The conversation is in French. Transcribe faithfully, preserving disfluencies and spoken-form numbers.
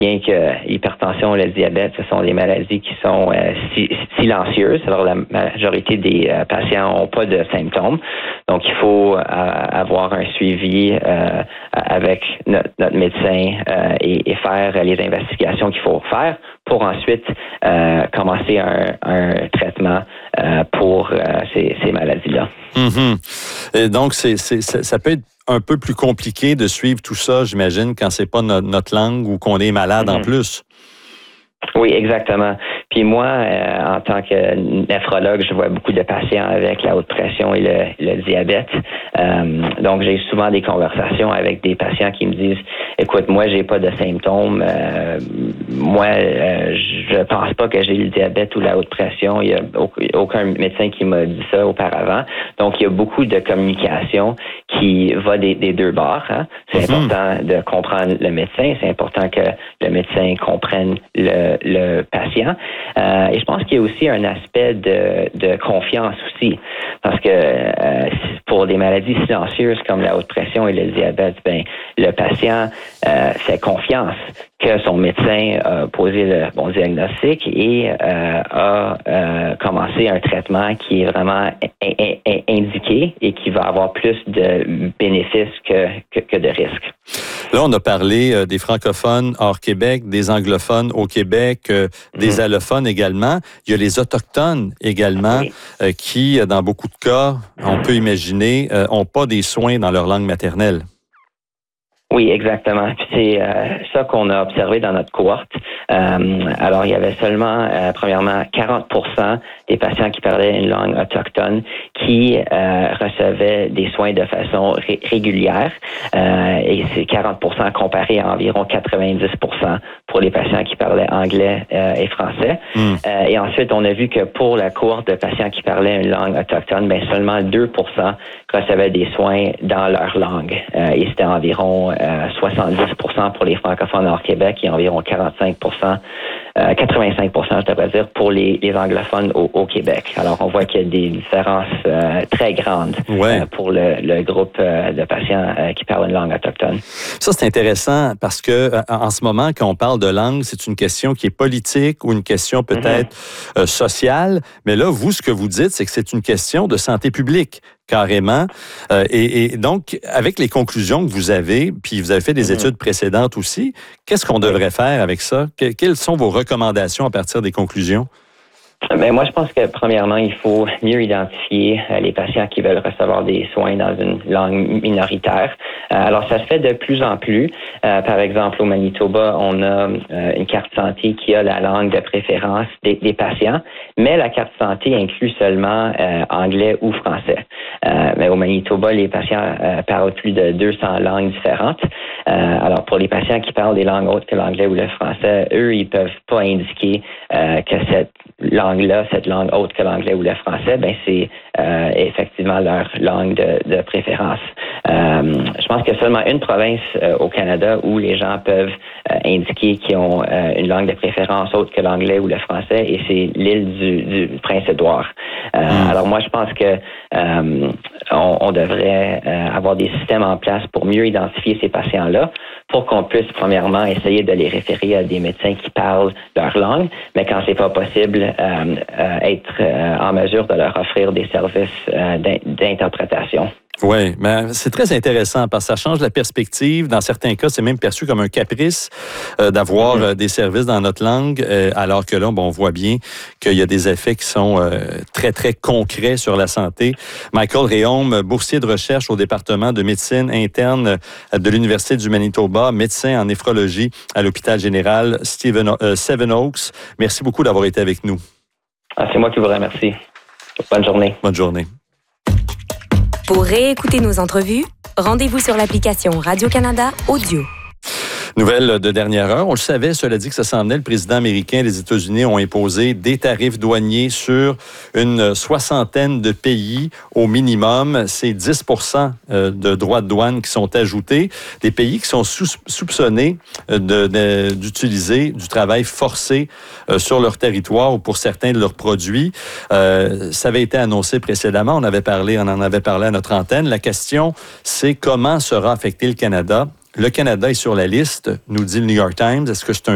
bien que l'hypertension et le diabète, ce sont des maladies qui sont euh, si, silencieuses. Alors, la majorité des euh, patients n'ont pas de symptômes. Donc, il faut euh, avoir un suivi euh, avec notre, notre médecin euh, et, et faire les investigations qu'il faut faire pour ensuite euh, commencer un, un traitement euh, pour euh, ces, ces maladies-là. Mm-hmm. Et donc, c'est, c'est, ça peut être un peu plus compliqué de suivre tout ça, j'imagine, quand c'est pas notre, notre langue ou qu'on est malade mm-hmm. en plus. Oui, exactement. Puis moi, euh, en tant que néphrologue, je vois beaucoup de patients avec la haute pression et le, le diabète. Euh, donc, j'ai souvent des conversations avec des patients qui me disent, écoute, moi, j'ai pas de symptômes. Euh, moi, euh, je pense pas que j'ai le diabète ou la haute pression. Il y a aucun médecin qui m'a dit ça auparavant. Donc, il y a beaucoup de communication qui va des, des deux bords. Hein. C'est mm-hmm. important de comprendre le médecin. C'est important que le médecin comprenne le, le patient. Euh, et je pense qu'il y a aussi un aspect de, de confiance aussi. Parce que euh, pour des maladies silencieuses comme la haute pression et le diabète, ben, le patient euh, fait confiance que son médecin a posé le bon diagnostic et euh, a euh, commencé un traitement qui est vraiment in- in- indiqué et qui va avoir plus de bénéfices que, que, que de risques. Là, on a parlé euh, des francophones hors Québec, des anglophones au Québec, euh, des mmh. allophones également. Il y a les autochtones également oui. euh, qui, dans beaucoup de cas, on peut imaginer, euh, n'ont pas des soins dans leur langue maternelle. Oui, exactement. Puis c'est euh, ça qu'on a observé dans notre cohorte. Euh, alors, il y avait seulement, euh, premièrement, quarante pour cent des patients qui parlaient une langue autochtone qui euh, recevaient des soins de façon ré- régulière. Euh, et c'est quarante pour cent comparé à environ quatre-vingt-dix pour cent pour les patients qui parlaient anglais euh, et français. Mm. Euh, et ensuite, on a vu que pour la cohorte de patients qui parlaient une langue autochtone, ben seulement deux pour cent recevaient des soins dans leur langue. Euh, et c'était environ Euh, soixante-dix pour cent pour les francophones hors Québec et environ quarante-cinq pour cent, euh, quatre-vingt-cinq pour cent, je devrais dire, pour les, les anglophones au, au Québec. Alors, on voit qu'il y a des différences euh, très grandes ouais. euh, pour le, le groupe euh, de patients euh, qui parlent une langue autochtone. Ça, c'est intéressant parce que euh, en ce moment, quand on parle de langue, c'est une question qui est politique ou une question peut-être mm-hmm. euh, sociale. Mais là, vous, ce que vous dites, c'est que c'est une question de santé publique. Carrément. Euh, et, et donc, avec les conclusions que vous avez, puis vous avez fait des mmh. études précédentes aussi, qu'est-ce qu'on devrait faire avec ça? Que, quelles sont vos recommandations à partir des conclusions? Ben moi, je pense que premièrement, il faut mieux identifier euh, les patients qui veulent recevoir des soins dans une langue minoritaire. Euh, alors, ça se fait de plus en plus. Euh, par exemple, au Manitoba, on a euh, une carte santé qui a la langue de préférence des, des patients, mais la carte santé inclut seulement euh, anglais ou français. Euh, mais au Manitoba, les patients euh, parlent plus de deux cents langues différentes. Euh, alors, pour les patients qui parlent des langues autres que l'anglais ou le français, eux, ils peuvent pas indiquer euh, que cette langue-là, cette langue autre que l'anglais ou le français, ben c'est euh, effectivement leur langue de, de préférence. Euh, je pense qu'il y a seulement une province euh, au Canada où les gens peuvent euh, indiquer qu'ils ont euh, une langue de préférence autre que l'anglais ou le français, et c'est l'île du, du Prince-Édouard. Euh, mmh. Alors moi, je pense que euh, on, on devrait euh, avoir des systèmes en place pour mieux identifier ces patients-là, pour qu'on puisse premièrement essayer de les référer à des médecins qui parlent leur langue, mais quand c'est pas possible, euh, euh, être euh, en mesure de leur offrir des services euh, d'interprétation. Oui, mais c'est très intéressant parce que ça change la perspective. Dans certains cas, c'est même perçu comme un caprice euh, d'avoir mm-hmm. euh, des services dans notre langue, euh, alors que là, bon, on voit bien qu'il y a des effets qui sont euh, très, très concrets sur la santé. Michael Réaume, boursier de recherche au département de médecine interne de l'Université du Manitoba, médecin en néphrologie à l'hôpital général Stephen, euh, Seven Oaks. Merci beaucoup d'avoir été avec nous. Ah, c'est moi qui vous remercie. Bonne journée. Bonne journée. Pour réécouter nos entrevues, rendez-vous sur l'application Radio-Canada Audio. Nouvelle de dernière heure. On le savait, cela dit que ça s'en venait. Le président américain des États-Unis ont imposé des tarifs douaniers sur une soixantaine de pays au minimum. C'est dix pour cent de droits de douane qui sont ajoutés. Des pays qui sont sous- soupçonnés de, de, d'utiliser du travail forcé euh, sur leur territoire ou pour certains de leurs produits. Euh, ça avait été annoncé précédemment. On avait parlé, on en avait parlé à notre antenne. La question, c'est comment sera affecté le Canada. Le Canada est sur la liste, nous dit le New York Times. Est-ce que c'est un